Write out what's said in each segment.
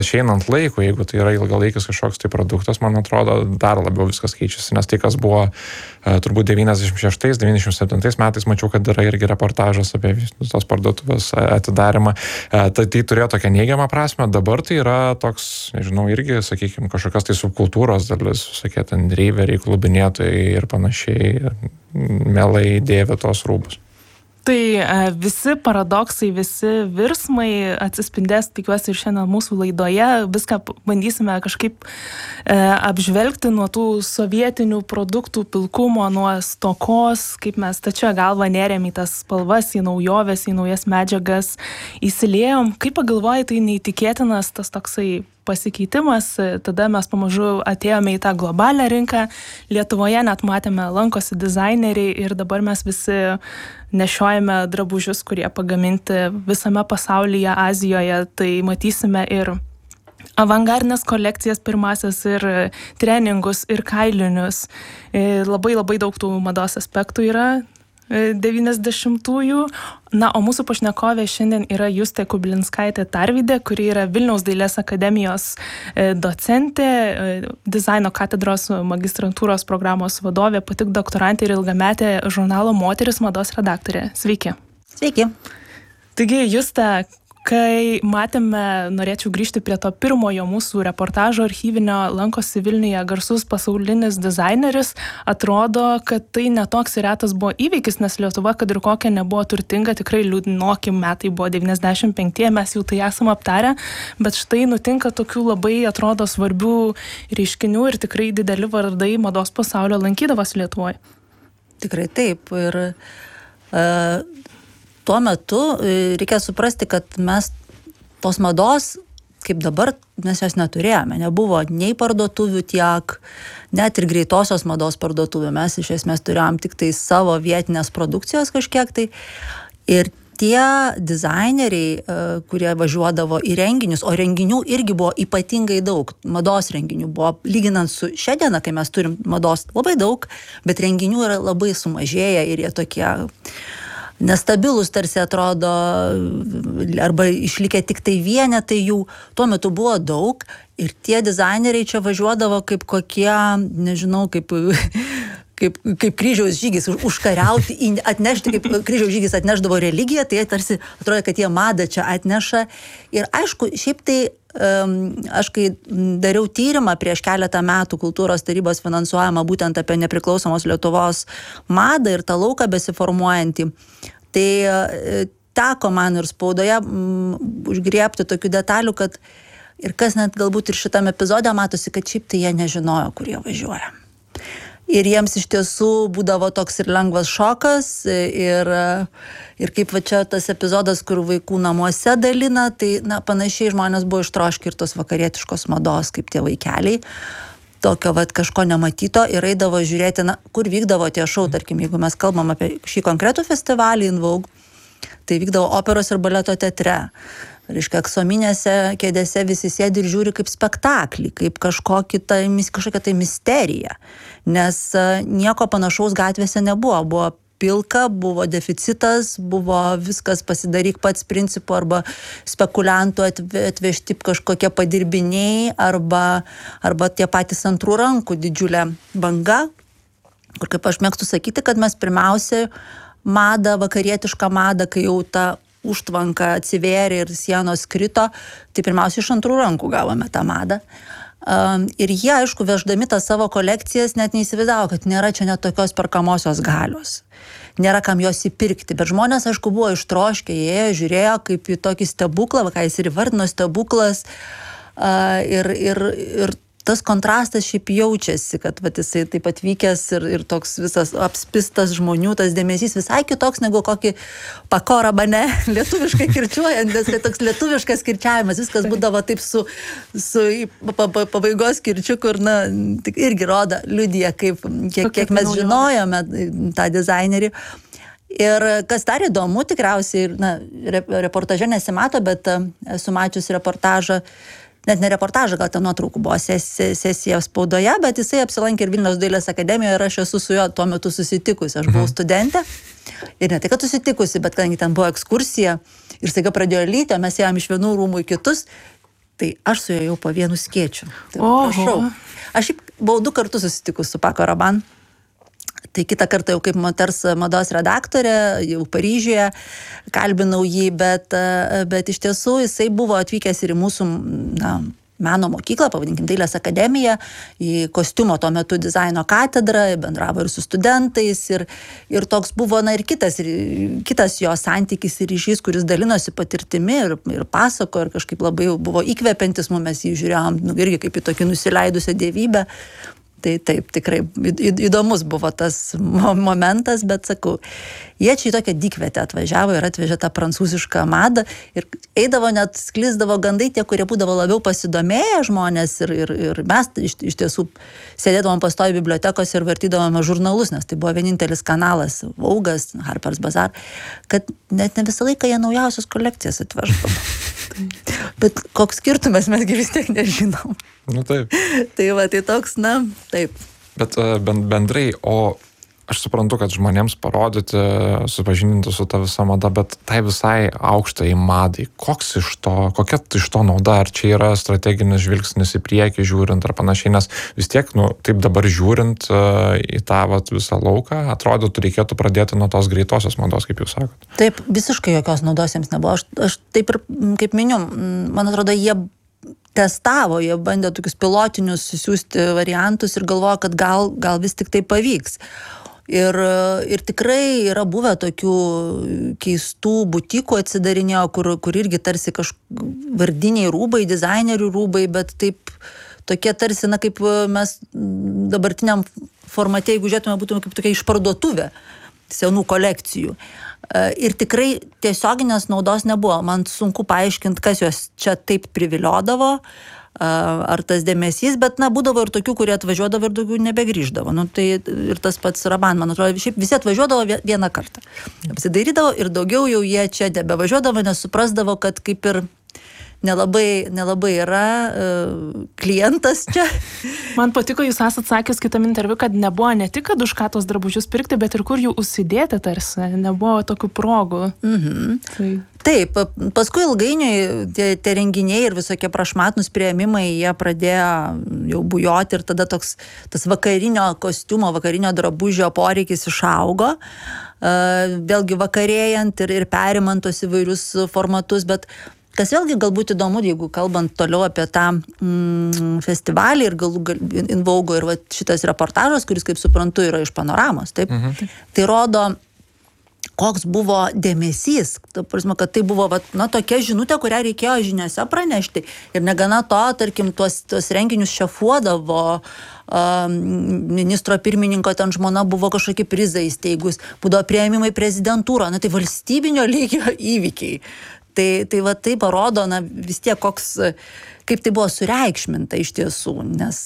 išeinant laiko, jeigu tai yra ilgalaikis kažkoks tai produktas, man atrodo, dar labiau viskas keičiasi, nes tai, kas buvo turbūt 96-97 metais, mačiau, kad yra irgi reportažas apie tos parduotuvės atidarimą. Tai turėjo tokią neigiamą prasme, dabar tai yra toks, nežinau, irgi, sakykime, kažkokios tai subkultūros dalis, visokie ten reiveriai, klubinėtojai ir panašiai, mielai dėvi tos rūbus. Tai visi paradoksai, visi virsmai atsispindės, tikiuosi, ir šiandien mūsų laidoje. Viską bandysime kažkaip apžvelgti nuo tų sovietinių produktų pilkumo, nuo stokos, kaip mes tačia galva nerėm į tas spalvas, į naujoves, į naujas medžiagas įsilėjom. Kaip pagalvojai, tai neįtikėtinas tas toksai pasikeitimas, tada mes pamažu atėjome į tą globalią rinką, Lietuvoje net matėme, lankosi dizaineriai ir dabar mes visi nešiojame drabužius, kurie pagaminti visame pasaulyje, Azijoje, tai matysime ir avangardinės kolekcijas pirmasias, ir treningus, ir kailinius. Labai labai daug tų mados aspektų yra 90-ųjų. Na, o mūsų pašnekovė šiandien yra Justė Kublinskaitė Tarvydė, kuri yra Vilniaus dailės akademijos docentė, dizaino katedros magistrantūros programos vadovė, pati doktorantė ir ilgametė žurnalo Moteris mados redaktorė. Sveiki. Sveiki. Taigi, Justė, kai matėme, norėčiau grįžti prie to pirmojo mūsų reportažo archyvinio, lankosi Vilniuje garsus pasaulinis dizaineris, atrodo, kad tai netoks retas buvo įvykis, nes Lietuva, kad ir kokia nebuvo turtinga, tikrai liūdnoki metai buvo 95, mes jau tai esam aptarę, bet štai nutinka tokių labai, atrodo, svarbių reiškinių ir tikrai dideli vardai mados pasaulio lankydavos Lietuvoje. Tikrai taip. Ir tuo metu reikia suprasti, kad mes tos mados, kaip dabar, mes jos neturėjome. Nebuvo nei parduotuvių tiek, net ir greitosios mados parduotuvių. Mes iš esmės turėjom tik tai savo vietinės produkcijos kažkiek tai. Ir tie dizaineriai, kurie važiuodavo į renginius, o renginių irgi buvo ypatingai daug, mados renginių buvo, lyginant su šią dieną, kai mes turim mados labai daug, bet renginių yra labai sumažėję ir jie tokie nestabilus tarsi atrodo, arba išlikę tik tai vienetai jų, tuo metu buvo daug ir tie dizaineriai čia važiuodavo kaip kokie, nežinau, kaip kryžiaus žygis užkariauti, atnešti, kaip kryžiaus žygis atnešdavo religiją, tai tarsi atrodo, kad jie madą čia atneša. Ir aišku, šiaip tai aš kai dariau tyrimą prieš keletą metų kultūros tarybos finansuojamą būtent apie nepriklausomos Lietuvos madą ir tą lauką besiformuojantį, tai teko man ir spaudoje užgriebti tokių detalių, kad ir kas net galbūt ir šitam epizode matosi, kad šiaip tai jie nežinojo, kur jie važiuoja. Ir jiems iš tiesų būdavo toks ir lengvas šokas ir kaip va čia tas epizodas, kur vaikų namuose dalina, tai panašiai žmonės buvo ištroškę ir tos vakarietiškos mados, kaip tie vaikeliai, tokio va kažko nematyto ir eidavo žiūrėti, kur vykdavo tie šou, tarkim, jeigu mes kalbam apie šį konkretų festivalį In Vogue, tai vykdavo operos ir baleto teatre. Reiškia, aksominėse kėdėse visi sėdi ir žiūri kaip spektaklį, kaip kažkokia tai misterija, nes nieko panašaus gatvėse nebuvo. Buvo pilka, buvo deficitas, buvo viskas pasidaryk pats principu arba spekuliantų atvežti kažkokie padirbiniai arba tie patys antrų rankų didžiulė banga, kur kaip aš mėgstu sakyti, kad mes pirmiausia madą, vakarietišką madą, kai jau ta užtvanka atsivėrė ir sienos krito, tai pirmiausia iš antrų rankų gavome tą madą. Ir jie, aišku, veždami tą savo kolekcijas net neįsivaizdavo, kad nėra čia net tokios perkamosios galios. Nėra kam jos įpirkti, bet žmonės, aišku, buvo ištroškę, jie žiūrėjo kaip į tokį stebuklą, ką jis ir įvardino stebuklas, ir tas kontrastas šiaip jaučiasi, kad jisai taip atvykęs ir toks visas apspistas žmonių, tas dėmesys visai kitoks negu kokį pakorą bane lietuviškai kirčiuojant, nes tai toks lietuviškas kirčiavimas, viskas būdavo taip su pabaigos kirčiuku ir, irgi rodo, liudija, kiek mes žinojome tą dizainerį. Ir kas dar įdomu, tikriausiai, reportaže nesimato, bet esu mačiusi reportažą, net ne reportažą, gal ten nuotraukų buvo sesija spaudoje, bet jisai apsilankė ir Vilniaus dailės akademijoje ir aš esu su juo tuo metu susitikusi. Aš buvau studentė ir ne tai, kad susitikusi, bet kadangi ten buvo ekskursija ir staiga pradėjo lyti, o mes ėjom iš vienų rūmų į kitus, Tai aš su juo jau po vienu skėčiu. Tai prašau. Aš buvau 2 kartus susitikus su Paco Rabanne. Tai kitą kartą jau kaip moters mados redaktorė, jau Paryžiuje kalbinau jį, bet iš tiesų jisai buvo atvykęs ir į mūsų meno mokyklą, pavadinkim Dailės akademiją, į kostiumo tuo metu dizaino katedrą, bendravo ir su studentais ir toks buvo, ir kitas jo santykis ir ryšys, kuris dalinosi patirtimi ir pasako ir kažkaip labai buvo įkvepiantis, mes jį žiūrėjom irgi kaip į tokį nusileidusią dievybę. Tai taip, tikrai įdomus buvo tas momentas, bet sakau, jie čia į tokią dykvietę atvažiavo ir atvežė tą prancūzišką madą ir eidavo net sklisdavo gandai tie, kurie būdavo labiau pasidomėję žmonės ir mes iš tiesų sėdėdavom pastoviai bibliotekose ir vartydavome žurnalus, nes tai buvo vienintelis kanalas, Vogue'as, Harper's Bazaar, kad net ne visą laiką jie naujausios kolekcijas atveždavo. Bet koks skirtumas mesgi vis tiek nežinom. Nu taip. Tai va, tai toks, taip. Bet bendrai, o aš suprantu, kad žmonėms parodyti, supažindinti su ta visa mada, bet tai visai aukštai madai. Kokia iš to nauda? Ar čia yra strateginis žvilgsnis į priekį žiūrint ar panašiai? Nes vis tiek, taip dabar žiūrint į tą visą lauką, atrodytų reikėtų pradėti nuo tos greitosios mados, kaip jūs sakot. Taip, visiškai jokios naudos jiems nebuvo. Aš taip ir, kaip miniu, man atrodo, jie testavo, jie bandė tokius pilotinius siųsti variantus ir galvojo, kad gal vis tik tai pavyks. Ir tikrai yra buvę tokių keistų butikų atsidarinėjo, kur irgi tarsi vardiniai rūbai, dizainerių rūbai, bet taip tokie tarsi, kaip mes dabartiniam formate, jeigu žiūrėtume, būtume kaip tokia išparduotuvė senų kolekcijų. Ir tikrai tiesioginės naudos nebuvo. Man sunku paaiškinti, kas juos čia taip priviliodavo, ar tas dėmesys, bet būdavo ir tokių, kurie atvažiuodavo ir daugiau nebegrįždavo. Tai ir tas pats Rabanne, man atrodo, šiaip visi atvažiuodavo vieną kartą. Apsidairydavo ir daugiau jau jie čia nebevažiuodavo, nes suprasdavo, kad kaip ir nelabai yra klientas čia. Man patiko, jūs esat sakęs kitam interviu, kad nebuvo ne tik, kad už ką tos drabužius pirkti, bet ir kur jų užsidėti tarsi. Nebuvo tokių progų. Tai. Taip, paskui ilgainiui tie renginiai ir visokie prašmatnūs priėmimai, jie pradėjo jau bujoti ir tada tas vakarinio kostiumo, vakarinio drabužio poreikis išaugo. Vėlgi vakarėjant ir perimant tos įvairius formatus, bet kas vėlgi galbūt įdomu, jeigu kalbant toliau apie tą festivalį ir In Vogue ir šitas reportažas, kuris, kaip suprantu, yra iš Panoramos, taip? Tai rodo, koks buvo dėmesys, kad tai buvo tokia žinutė, kurią reikėjo žiniose pranešti. Ir negana to, tarkim, tuos renginius šefuodavo ministro pirmininko, ten žmona buvo kažkokie prizai įsteigus, būdavo priėmimai prezidentūro, tai valstybinio lygio įvykiai. Tai tai parodo, vis tiek kaip tai buvo sureikšminta iš tiesų, nes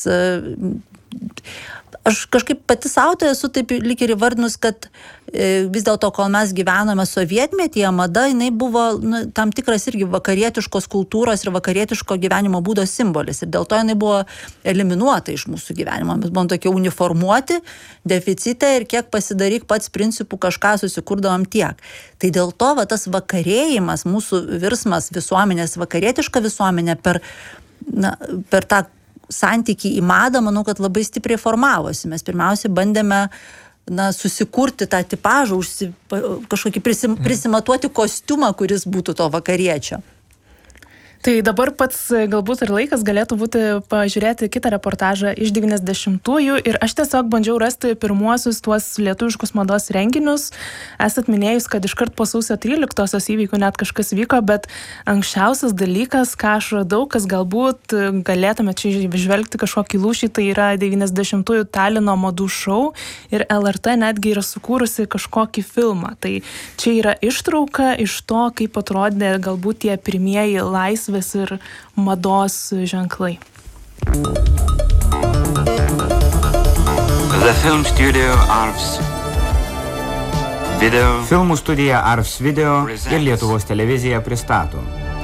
aš kažkaip pati sau tai esu taip lyg ir įvardinus, kad vis dėlto, kol mes gyvenome sovietmetyje, mada, jinai buvo tam tikras irgi vakarietiškos kultūros ir vakarietiško gyvenimo būdo simbolis. Ir dėl to jinai buvo eliminuota iš mūsų gyvenimo. Mes buvom tokie uniformuoti, deficite ir kiek pasidaryk pats principų kažką susikurdavom tiek. Tai dėl to tas vakarėjimas, mūsų virsmas visuomenės, vakarietiška visuomenė per tą santykį į madą, manau, kad labai stipriai formavosi. Mes pirmiausiai bandėme susikurti tą tipažą, kažkokį prisimatuoti kostiumą, kuris būtų to vakariečio. Tai dabar pats galbūt ir laikas galėtų būti pažiūrėti kitą reportažą iš 90-ųjų ir aš tiesiog bandžiau rasti pirmuosius tuos lietuviškus mados renginius. Esat minėjus, kad iškart po sausio 13-osios įvykių net kažkas vyko, bet anksčiausias dalykas, ką aš radau, kas galbūt galėtume čia žvelgti kažkokį lūšį, tai yra 90-ųjų Talino madų šou ir LRT netgi yra sukūrusi kažkokį filmą. Tai čia yra ištrauka iš to, kaip atrodė galbūt tie pirmieji laisvės ir mados ženklai. Filmų studija Arvs Video ir Lietuvos televizija pristato.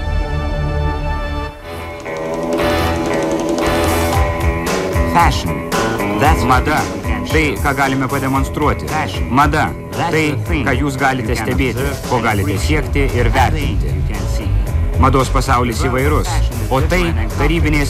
Fashion. That's mada. Tai, ką galime pademonstruoti. Mada. Tai, ką jūs galite stebėti, ko galite siekti ir vertinti. Mados pasaulis įvairus. O tai tarybinės